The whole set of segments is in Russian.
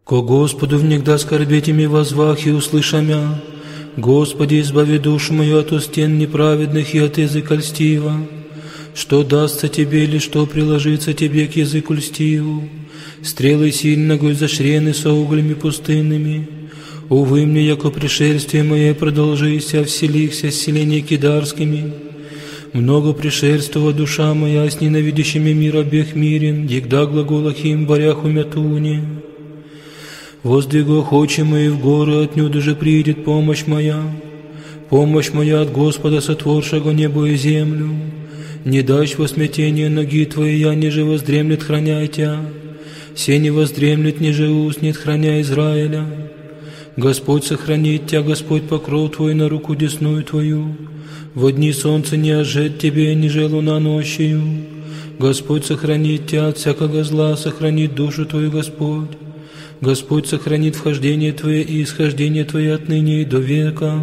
Ко Господу внегда скорбетями возвах и услыша мя, Господи, избави душу мою от устен неправедных и от языка льстива. Что дастся Тебе или что приложится Тебе к языку льстиву? Стрелы сильного изощрены со углями пустынными. Увы мне, яко пришествие мое продолжися, вселихся с селения кидарскими. Много пришельствова душа моя с ненавидящими мир обех мирен, егда глаголах им борях умятуне. Воздвигох очи мои в горы, отнюдь же придет помощь моя. Помощь моя от Господа, сотворшего небо и землю. Не дашь во смятение ноги Твои, я ниже воздремлет, храняй Тя. Се не воздремлет, ниже уснет, храня Израиля. Господь сохранит Тя, Господь покров Твой на руку десную Твою. Во дни солнца не ожет Тебе, ниже луна ночью. Господь сохранит Тя от всякого зла, сохранит душу Твою Господь. Господь сохранит вхождение Твое и исхождение Твое отныне и до века.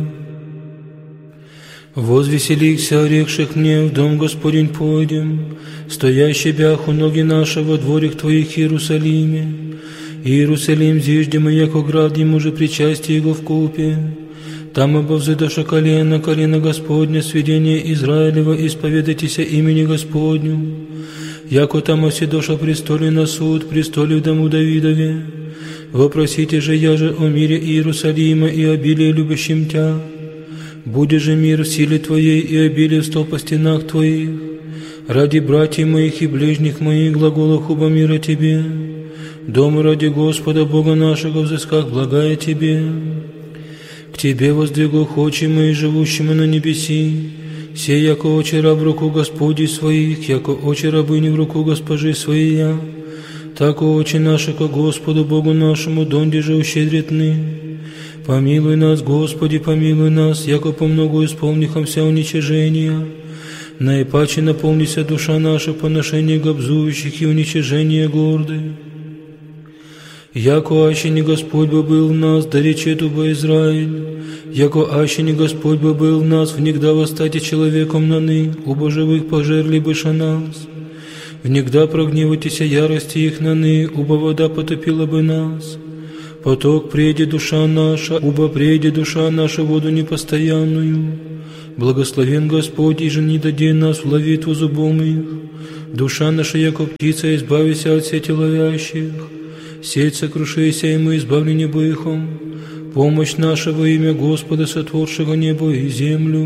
Возвеселихся, орекших мне, в дом Господень пойдем, стоящий бях у ноги нашего во дворях Твоих Иерусалиме. Иерусалим зиждемо, яко град ему же причастие его вкупе. Там обовзыдоша колено Господня, сведение Израилева, исповедайтеся имени Господню. Яко там оседоша престоле на суд, престоле в дому Давидове. Вопросите же я же о мире Иерусалима и обилии любящим Тя. Буде же мир в силе Твоей и обилие в стопа стенах Твоих. Ради братьев моих и ближних моих глаголах хуба мира Тебе. Дом ради Господа Бога нашего взысках благая Тебе. К Тебе воздвигох очи мои, живущему на небеси. Сей, яко очи раб в руку Господи своих, яко очи рабыни в руку госпожи своей. Так очи наши ко Господу Богу нашему, донде же ущедритны. Помилуй нас, Господи, помилуй нас, яко помногу исполнихомся уничижения. Наипаче наполнися душа наша поношение гобзующих и уничижение горды. Яко аще не Господь бы был в нас, да речет уба Израиль. Яко аще не Господь бы был в нас, внегда восстати человеком наны, убо живых пожерли быша нас. Внегда прогневайтеся ярости их наны, убо вода потопила бы нас. Поток прейде душа наша, убо прейде душа наша воду непостоянную. Благословен Господь, и же не даде нас в ловитву зубом их. Душа наша, яко птица, избавися от сети ловящих. Сеть сокрушися, и мы избавлены быхом. Помощь наша во имя Господа, сотворшего небо и землю.